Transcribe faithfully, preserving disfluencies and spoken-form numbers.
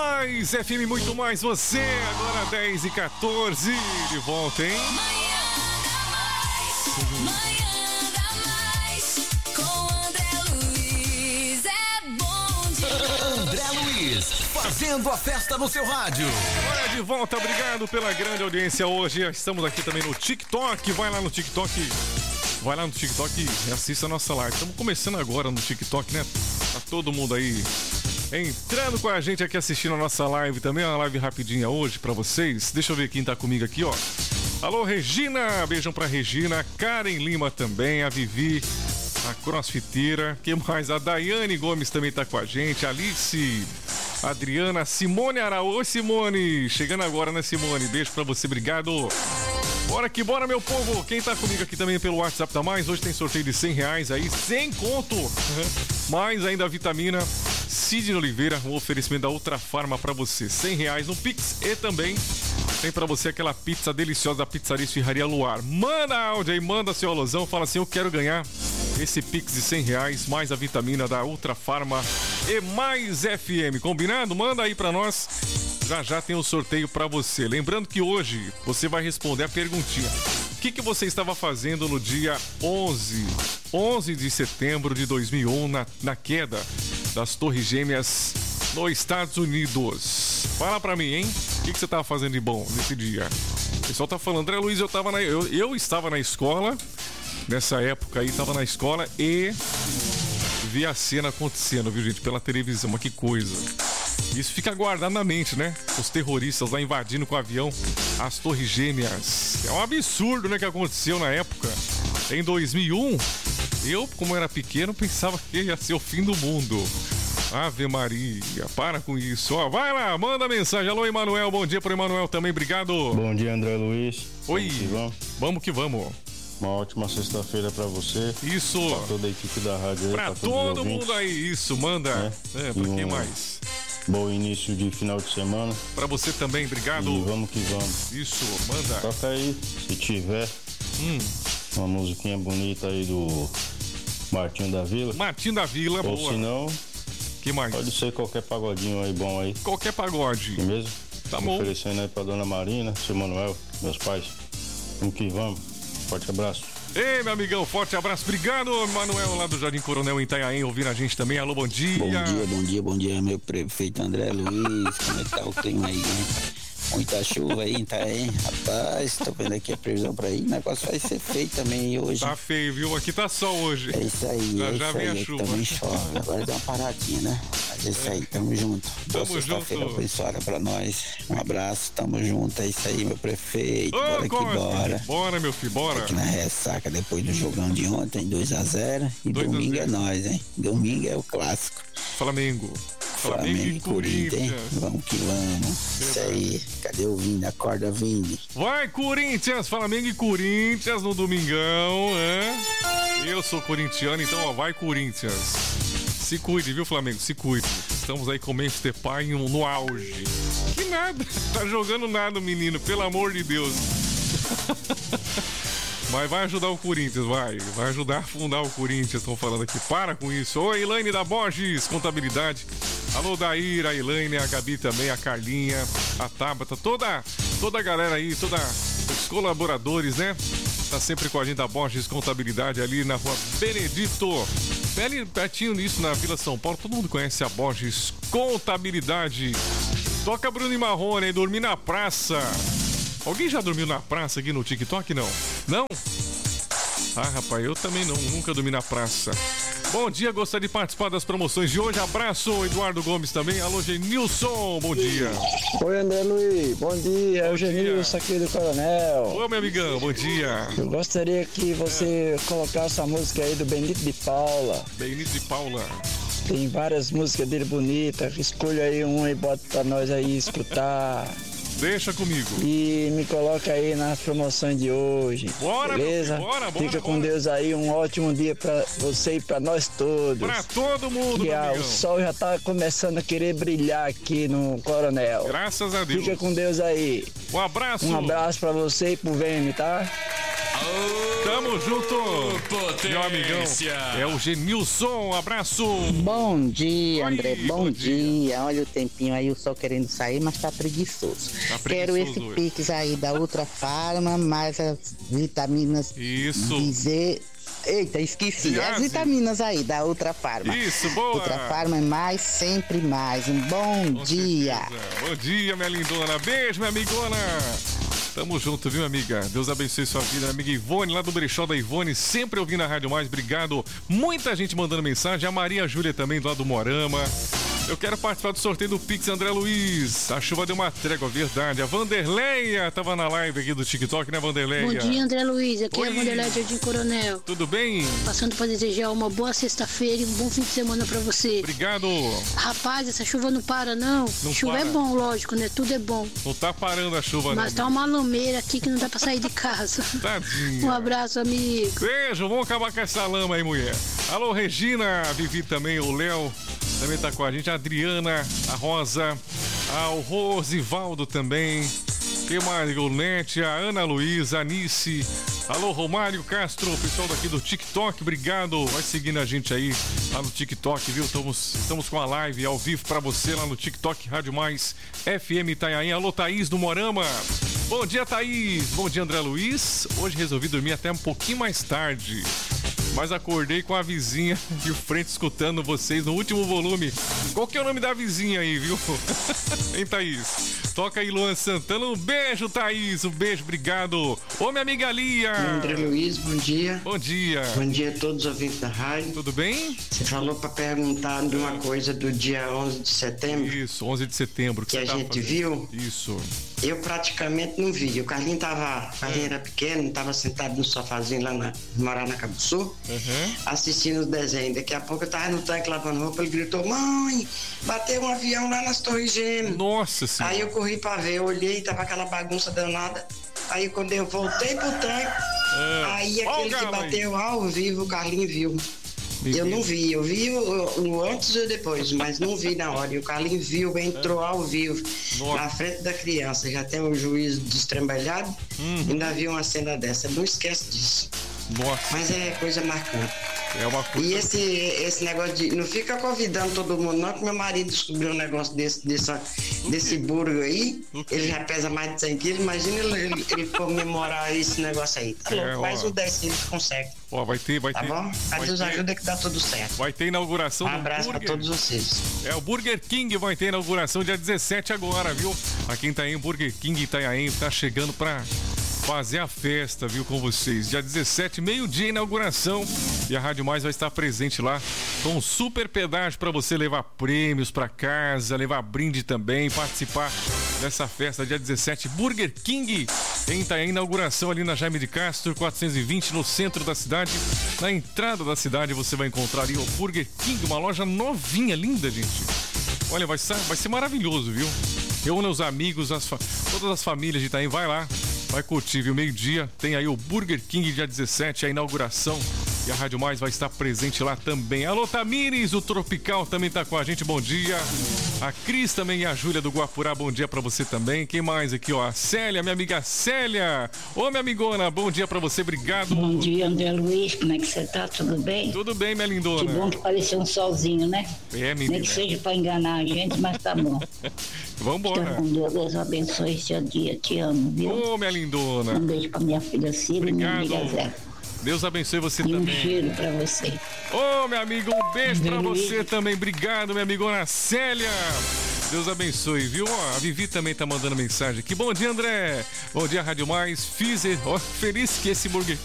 Mais F M, muito mais você. Agora dez e quatorze. De volta, hein? Manhã da mais, manhã da mais, com André Luiz, é bom dia. André Luiz, fazendo a festa no seu rádio. Olha, de volta, obrigado pela grande audiência hoje. Estamos aqui também no TikTok. Vai lá no TikTok. Vai lá no TikTok e assista a nossa live. Estamos começando agora no TikTok, né? Tá todo mundo aí entrando com a gente aqui, assistindo a nossa live também. Uma live rapidinha hoje pra vocês. Deixa eu ver quem tá comigo aqui, ó. Alô, Regina. Beijão pra Regina. Karen Lima também. A Vivi, a crossfiteira. Quem mais? A Daiane Gomes também tá com a gente. Alice, Adriana, Simone Araújo. Oi, Simone. Chegando agora, né, Simone? Beijo pra você. Obrigado. Bora que bora, meu povo. Quem tá comigo aqui também pelo WhatsApp da Mais, hoje tem sorteio de cem reais aí, sem conto. Mais ainda a vitamina Sidney Oliveira, um oferecimento da Ultra Farma pra você. cem reais no Pix e também tem pra você aquela pizza deliciosa da Pizzaria Esfirraria Luar. Manda áudio aí, manda seu alusão, fala assim, eu quero ganhar esse Pix de cem reais, mais a vitamina da Ultra Farma e mais F M. Combinado? Manda aí pra nós. Já já tem o sorteio pra você. Lembrando que hoje você vai responder a perguntinha. O que, que você estava fazendo no dia onze de setembro de dois mil e um, na, na queda das Torres Gêmeas nos Estados Unidos? Fala pra mim, hein? O que, que você estava fazendo de bom nesse dia? O pessoal tá falando, André Luiz, eu, tava na, eu, eu estava na escola, nessa época aí, estava na escola e vi a cena acontecendo, viu, gente? Pela televisão, mas que coisa. Isso fica guardado na mente, né? Os terroristas lá invadindo com o avião as Torres Gêmeas. É um absurdo, né, que aconteceu na época. Em dois mil e um, eu, como era pequeno, pensava que ia ser o fim do mundo. Ave Maria, para com isso. Ó, vai lá, manda mensagem. Alô, Emanuel, bom dia pro Emanuel também, obrigado. Bom dia, André Luiz. Oi, vamos que vamos. Vamos que vamos. Uma ótima sexta-feira pra você. Isso. Pra toda a equipe da rádio aí. Pra, pra todo mundo aí, isso, manda. É, é pra e quem um mais? Bom início de final de semana. Pra você também, obrigado. E vamos que vamos. Isso, manda. Toca aí, se tiver, hum. uma musiquinha bonita aí do Martinho da Vila. Martinho da Vila, Ou boa. se não, que mais? Pode ser qualquer pagodinho aí bom aí. Qualquer pagode. Beleza? Tá bom. Oferecendo aí pra Dona Marina, seu Manuel, meus pais. Vamos que vamos. Forte abraço. Ei, meu amigão, forte abraço. Obrigado, Manuel, lá do Jardim Coronel em Itanhaém, ouvindo a gente também. Alô, bom dia. Bom dia, bom dia, bom dia, meu prefeito André Luiz. Como é que tá o clima aí, hein? Muita chuva aí em Itanhaém. Rapaz, tô vendo aqui a previsão pra ir. O negócio vai ser feio também hoje. Tá feio, viu? Aqui tá sol hoje. É isso aí, já, é já isso vem aí. a chuva. Também chove. Agora dá uma paradinha, né? Mas é isso aí, tamo junto. Tamo Boa sexta-feira junto. abençoada pra nós. Um abraço, tamo junto. É isso aí, meu prefeito. Ô, bora que Costa, bora. Bora, meu filho, bora. Aqui na ressaca depois do jogão de ontem, dois a zero. E domingo é nós, hein? Domingo é o clássico. Flamengo. Flamengo, Flamengo e Corinthians. Corinthians. Vamos que vamos. Isso aí. Cadê o Vini? Acorda, Vini. Vai, Corinthians. Flamengo e Corinthians no domingão, é? Eu sou corintiano, então, ó, vai, Corinthians. Se cuide, viu, Flamengo? Se cuide. Estamos aí com o Memphis Depay no auge. Que nada. Tá jogando nada, menino. Pelo amor de Deus. Mas vai ajudar o Corinthians, vai. Vai ajudar a afundar o Corinthians, estão falando aqui. Para com isso. Oi, Elaine da Borges, Contabilidade. Alô, Daíra, a Elaine, a Gabi também, a Carlinha, a Tabata, toda, toda a galera aí, toda os colaboradores, né? Tá sempre com a gente da Borges Contabilidade ali na rua Benedito. Bem pertinho nisso, na Vila São Paulo. Todo mundo conhece a Borges Contabilidade. Toca Bruno e Marrone, dormir na praça. Alguém já dormiu na praça aqui no TikTok? Não? Não? Ah, rapaz, eu também não. Nunca dormi na praça. Bom dia, gostaria de participar das promoções de hoje. Abraço, Eduardo Gomes também. Alô, Genilson, bom dia. Oi, André Luiz, bom dia. É o Genilson aqui do Coronel. Oi, meu amigão, bom dia. Eu gostaria que você é. colocasse a música aí do Benito de Paula. Benito de Paula. Tem várias músicas dele bonitas. Escolha aí uma e bota pra nós aí escutar. Deixa comigo. E me coloca aí nas promoções de hoje. Bora, beleza? Bora, bora. Fica com bora. Deus aí, um ótimo dia pra você e pra nós todos. Pra todo mundo, que meu ah, o sol já tá começando a querer brilhar aqui no Coronel. Graças a Deus. Fica com Deus aí. Um abraço. Um abraço pra você e pro Vênio, tá? Tamo junto. Potência. Meu amigão. É o Genilson. Abraço. Bom dia, Oi, André. Bom, bom dia. dia. Olha o tempinho aí, o sol querendo sair, mas tá preguiçoso. Tá Quero preguiçoso esse hoje. Pix aí da Ultra Farma, mais as vitaminas Isso. dizer. Eita, esqueci. Viase. As vitaminas aí da Ultra Farma. Isso, boa. Ultra Farma é mais, sempre mais. Um bom Com dia. certeza. Bom dia, minha lindona. Beijo, minha amigona. Tamo junto, viu, amiga? Deus abençoe sua vida. Minha amiga Ivone, lá do Brechó da Ivone, sempre ouvindo a Rádio Mais. Obrigado. Muita gente mandando mensagem. A Maria Júlia também, lá do Morama. Eu quero participar do sorteio do Pix André Luiz. A chuva deu uma trégua, verdade. A Vanderleia tava na live aqui do TikTok, né, Vanderleia? Bom dia, André Luiz. Aqui Oi. é a Vanderlei Jardim Coronel. Tudo bem? Passando para desejar uma boa sexta-feira e um bom fim de semana para você. Obrigado. Rapaz, essa chuva não para, não. Não chuva para. é bom, lógico, né? Tudo é bom. Não tá parando a chuva, Mas não. tá uma lameira aqui que não dá para sair de casa. Tadinha. Um abraço, amigo. Beijo, vamos acabar com essa lama aí, mulher. Alô, Regina, a Vivi também, o Léo também tá com a gente, a Adriana, a Rosa, a, o Rosivaldo também. Quem mais? O Nete, a Ana Luísa, a Nice. Alô, Romário Castro, pessoal daqui do TikTok, obrigado. Vai seguindo a gente aí lá no TikTok, viu? Estamos, estamos com a live ao vivo pra você lá no TikTok, Rádio Mais, F M Itanhaém. Alô, Thaís do Morama. Bom dia, Thaís. Bom dia, André Luiz. Hoje resolvi dormir até um pouquinho mais tarde, mas acordei com a vizinha de frente escutando vocês no último volume. Qual que é o nome da vizinha aí, viu? Hein, Thaís? Toca aí, Luan Santana. Um beijo, Thaís. Um beijo, obrigado. Ô, minha amiga Lia. André Luiz, bom dia. Bom dia. Bom dia a todos os ouvintes da rádio. Tudo bem? Você falou para perguntar de uma coisa do dia onze de setembro. Isso, onze de setembro. Que você a tava gente fazendo? viu. Isso. Eu praticamente não vi. O Carlinho tava. O Carlinho era pequeno, tava sentado no sofazinho lá na morar na Cabo Sul, Uhum. assistindo os desenhos. Daqui a pouco eu tava no tanque lavando roupa, ele gritou: mãe, bateu um avião lá nas Torres Gêmeas. Nossa Senhora. Aí eu corri pra ver, eu olhei, tava aquela bagunça danada. Aí quando eu voltei pro tanque, aí Ó o aquele que galo aí. bateu ao vivo, o Carlinho viu. Me Eu vi. não vi, eu vi o, o antes e o depois, mas não vi na hora. E o Carlinho viu, entrou ao vivo, Nossa. na frente da criança. Já tem o juiz destrambelhado, Uhum. ainda viu uma cena dessa. Não esquece disso. Nossa, Mas é coisa marcante. é uma coisa. E esse, esse negócio de. Não fica convidando todo mundo, não, que meu marido descobriu um negócio desse, dessa, desse burgo aí. O quê? Ele já pesa mais de cem quilos. Imagina ele, ele, ele comemorar esse negócio aí. Tá É, louco, mais ó. uns dez quilos consegue. Ó, vai ter, vai Tá ter. bom? A vai Deus ter- ajuda que dá tudo certo. Vai ter inauguração Um do abraço pra Burger. todos vocês. É, o Burger King vai ter inauguração dia dezessete agora, viu? Aqui em Itanhaém, o Burger King Itanhaém tá chegando pra fazer a festa, viu, com vocês. Dia dezessete, meio-dia, inauguração. E a Rádio Mais vai estar presente lá com um super pedágio pra você levar prêmios pra casa, levar brinde também, participar dessa festa dia dezessete. Burger King em Itanhaém, inauguração ali na Jaime de Castro, quatrocentos e vinte, no centro da cidade. Na entrada da cidade você vai encontrar ali o Burger King, uma loja novinha, linda, gente. Olha, vai ser, vai ser maravilhoso, viu? Reúna os amigos, as fa- todas as famílias de Itaém, vai lá, vai curtir, viu? Meio-dia, tem aí o Burger King, dia dezessete, a inauguração. E a Rádio Mais vai estar presente lá também. Alô, Tamires, o Tropical também tá com a gente, bom dia. A Cris também e a Júlia do Guapurá, bom dia pra você também. Quem mais aqui, ó? A Célia, minha amiga Célia. Ô, minha amigona, bom dia pra você, obrigado. Bom dia, André Luiz, como é que você tá? Tudo bem? Tudo bem, minha Que lindona? bom que pareceu um solzinho, né? É, Nem menina. que seja pra enganar a gente, mas tá bom. Vambora. Fica com Deus, Deus abençoe seu dia, te amo, viu? Ô, minha lindona. Um beijo pra minha filha Cília e minha amiga Obrigado. Zé. Deus abençoe você E um também. cheiro pra você. Ô, meu amigo, um beijo pra André você Luiz. também. Obrigado, minha amigona Célia. Deus abençoe, viu? Ó, a Vivi também tá mandando mensagem aqui. Bom dia, André. Bom dia, Rádio Mais. Fiz, ó, feliz que esse Burger